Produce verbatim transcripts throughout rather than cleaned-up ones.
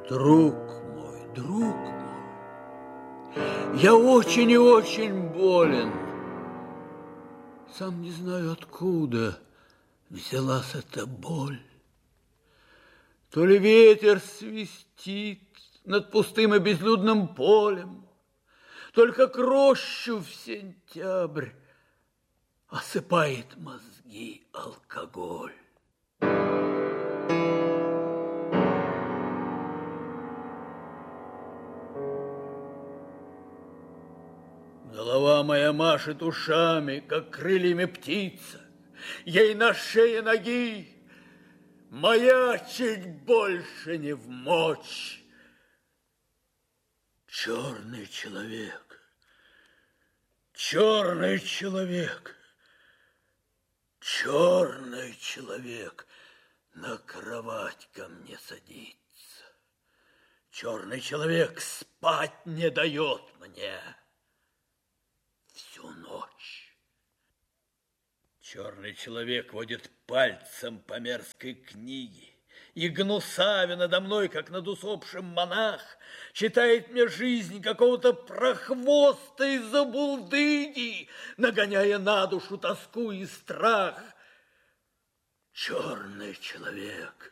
Друг мой, друг мой, я очень и очень болен. Сам не знаю, откуда взялась эта боль. То ли ветер свистит над пустым и безлюдным полем, только к рощу в сентябрь осыпает мозги алкоголь. Голова моя машет ушами, как крыльями птица. Ей на шее ноги маячить больше не вмочь. Черный человек, черный человек, черный человек на кровать ко мне садится. Черный человек спать не дает мне всю ночь. Черный человек водит пальцем по мерзкой книге, и гнусавя надо мной, как над усопшим монах, читает мне жизнь какого-то прохвоста и забулдыги, нагоняя на душу тоску и страх. Черный человек,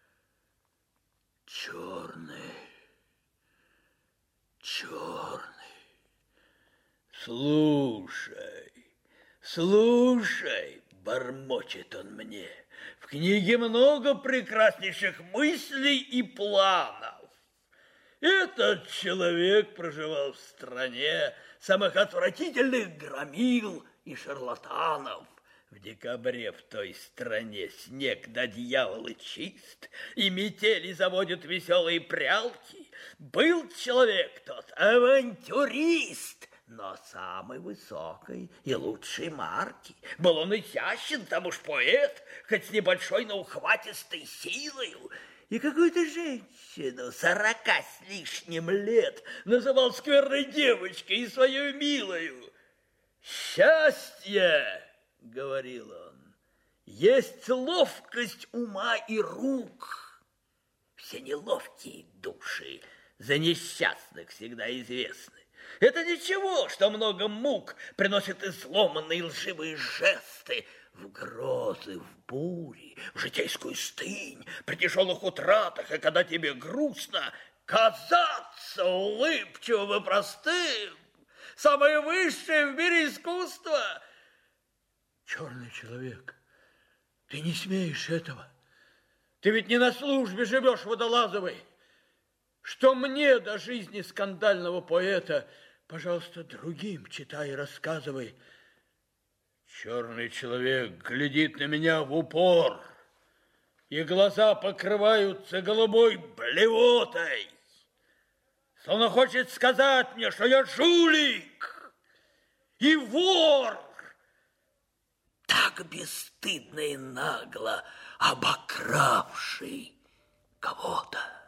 черный, черный. Слушай, слушай, бормочет он мне, в книге много прекраснейших мыслей и планов. Этот человек проживал в стране самых отвратительных громил и шарлатанов. В декабре в той стране снег да дьяволы чист, и метели заводят веселые прялки. Был человек тот авантюрист, но самой высокой и лучшей марки. Был он изящен, там уж поэт, хоть с небольшой, но ухватистой силою. И какую-то женщину сорока с лишним лет называл скверной девочкой и свою милою. «Счастье, — говорил он, — есть ловкость ума и рук. Все неловкие души за несчастных всегда известны. Это ничего, что много мук приносят изломанные лживые жесты в грозы, в бури, в житейскую стынь, при тяжелых утратах, и когда тебе грустно, казаться улыбчивым и простым. Самое высшее в мире искусство. Черный человек, ты не смеешь этого. Ты ведь не на службе живешь водолазовой. Что мне до жизни скандального поэта, пожалуйста, другим читай и рассказывай. Черный человек глядит на меня в упор, и глаза покрываются голубой блевотой. Словно хочет сказать мне, что я жулик и вор, так бесстыдно и нагло обокравший кого-то.